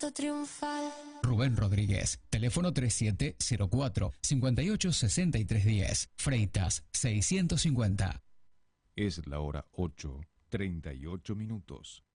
triunfal. Rubén Rodríguez, teléfono 3704-586310, Freitas 650. Es la hora 8:38.